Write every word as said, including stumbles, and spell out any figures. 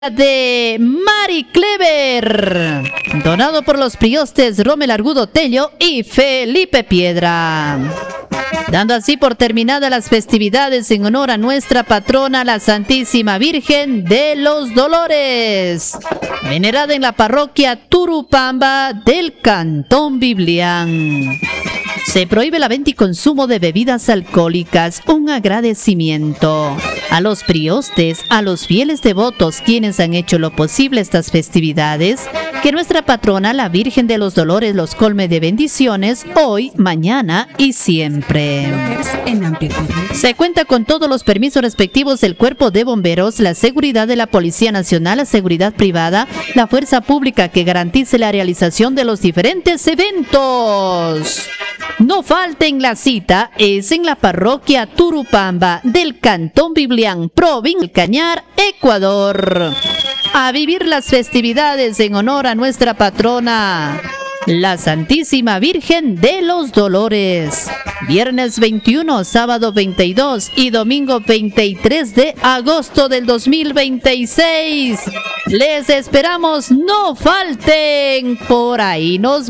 de Mari Clever, donado por los priostes Romel Argudo Tello y Felipe Piedra, dando así por terminadas las festividades en honor a nuestra patrona, la Santísima Virgen de los Dolores, venerada en la parroquia Turupamba del Cantón Biblián. Se prohíbe la venta y consumo de bebidas alcohólicas. Un agradecimiento a los priostes, a los fieles devotos quienes han hecho lo posible estas festividades. Que nuestra patrona, la Virgen de los Dolores, los colme de bendiciones hoy, mañana y siempre. Se cuenta con todos los permisos respectivos del Cuerpo de Bomberos, la seguridad de la Policía Nacional, la seguridad privada, la fuerza pública que garantice la realización de los diferentes eventos. No falten, la cita es en la parroquia Turupamba del Cantón Biblián, provincia del Cañar, Ecuador. A vivir las festividades en honor a nuestra patrona, la Santísima Virgen de los Dolores. Viernes veintiuno, sábado veintidós y domingo veintitrés de agosto del dos mil veintiséis. Les esperamos, no falten, por ahí nos